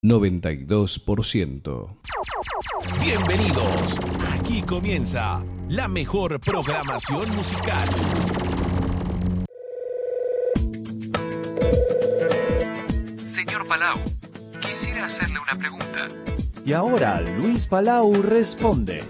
92%. Bienvenidos. Aquí comienza la mejor programación musical. Señor Palau, quisiera hacerle una pregunta. Y ahora Luis Palau responde.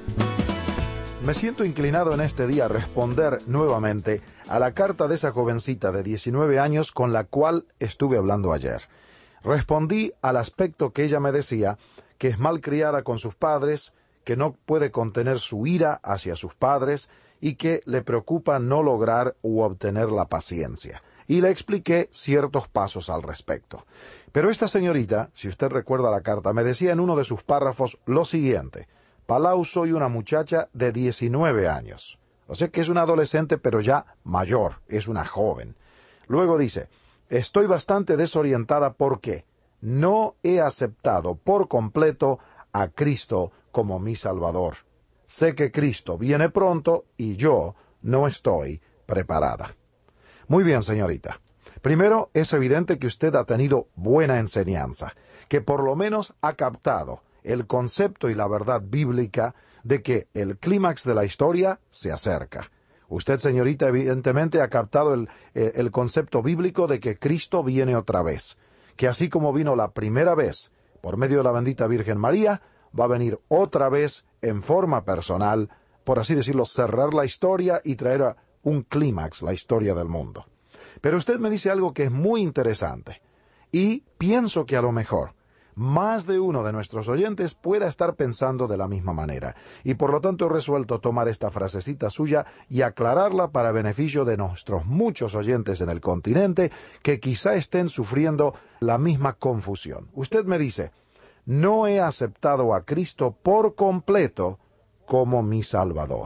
Me siento inclinado en este día a responder nuevamente a la carta de esa jovencita de 19 años con la cual estuve hablando ayer. Respondí al aspecto que ella me decía, que es malcriada con sus padres, que no puede contener su ira hacia sus padres y que le preocupa no lograr u obtener la paciencia. Y le expliqué ciertos pasos al respecto. Pero esta señorita, si usted recuerda la carta, me decía en uno de sus párrafos lo siguiente: Palau, soy una muchacha de 19 años. O sea que es una adolescente, pero ya mayor, es una joven. Luego dice: estoy bastante desorientada porque no he aceptado por completo a Cristo como mi Salvador. Sé que Cristo viene pronto y yo no estoy preparada. Muy bien, señorita. Primero, es evidente que usted ha tenido buena enseñanza, que por lo menos ha captado el concepto y la verdad bíblica de que el clímax de la historia se acerca. Usted, señorita, evidentemente ha captado el concepto bíblico de que Cristo viene otra vez, que así como vino la primera vez por medio de la bendita Virgen María, va a venir otra vez en forma personal, por así decirlo, cerrar la historia y traer a un clímax la historia del mundo. Pero usted me dice algo que es muy interesante, y pienso que a lo mejor más de uno de nuestros oyentes pueda estar pensando de la misma manera, y por lo tanto he resuelto tomar esta frasecita suya y aclararla para beneficio de nuestros muchos oyentes en el continente que quizá estén sufriendo la misma confusión. Usted me dice: no he aceptado a Cristo por completo como mi Salvador.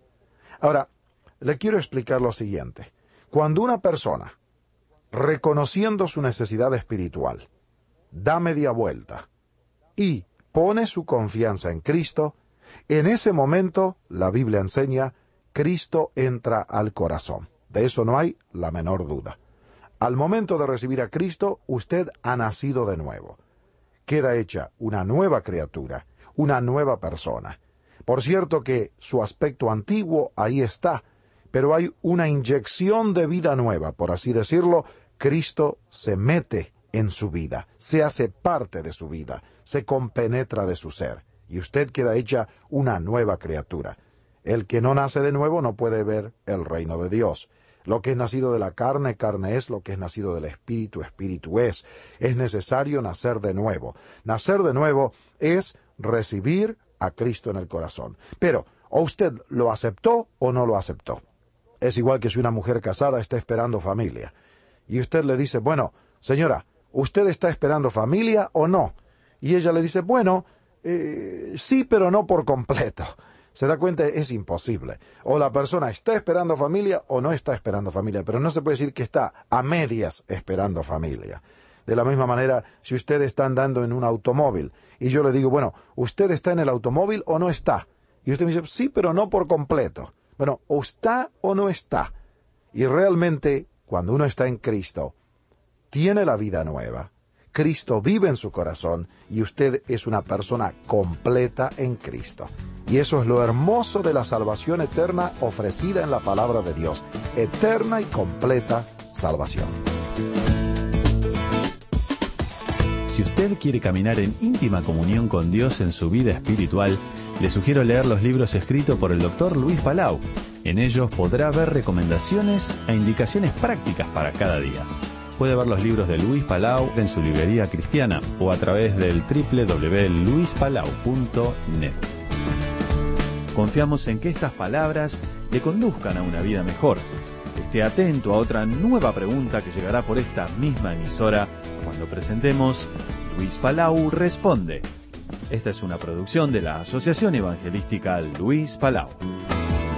Ahora, le quiero explicar lo siguiente. Cuando una persona, reconociendo su necesidad espiritual, da media vuelta y pone su confianza en Cristo, en ese momento, la Biblia enseña, Cristo entra al corazón. De eso no hay la menor duda. Al momento de recibir a Cristo, usted ha nacido de nuevo. Queda hecha una nueva criatura, una nueva persona. Por cierto que su aspecto antiguo ahí está, pero hay una inyección de vida nueva, por así decirlo. Cristo se mete en su vida, se hace parte de su vida, se compenetra de su ser, y usted queda hecha una nueva criatura. El que no nace de nuevo no puede ver el reino de Dios. Lo que es nacido de la carne, carne es; lo que es nacido del espíritu, espíritu es. Es necesario nacer de nuevo. Nacer de nuevo es recibir a Cristo en el corazón. Pero, o usted lo aceptó o no lo aceptó. Es igual que si una mujer casada está esperando familia, y usted le dice: bueno, señora, ¿usted está esperando familia o no? Y ella le dice: bueno, sí, pero no por completo. ¿Se da cuenta? Es imposible. O la persona está esperando familia o no está esperando familia, pero no se puede decir que está a medias esperando familia. De la misma manera, si usted está andando en un automóvil y yo le digo: bueno, ¿usted está en el automóvil o no está? Y usted me dice: sí, pero no por completo. Bueno, o está o no está. Y realmente, cuando uno está en Cristo, tiene la vida nueva. Cristo vive en su corazón y usted es una persona completa en Cristo. Y eso es lo hermoso de la salvación eterna ofrecida en la palabra de Dios. Eterna y completa salvación. Si usted quiere caminar en íntima comunión con Dios en su vida espiritual, le sugiero leer los libros escritos por el Dr. Luis Palau. En ellos podrá ver recomendaciones e indicaciones prácticas para cada día. Puede ver los libros de Luis Palau en su librería cristiana o a través del www.luispalau.net. Confiamos en que estas palabras le conduzcan a una vida mejor. Esté atento a otra nueva pregunta que llegará por esta misma emisora cuando presentemos Luis Palau Responde. Esta es una producción de la Asociación Evangelística Luis Palau.